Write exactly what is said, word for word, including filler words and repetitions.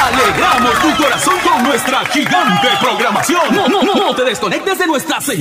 Alegramos tu corazón con nuestra gigante programación. No, no, no, no te desconectes de nuestra señal.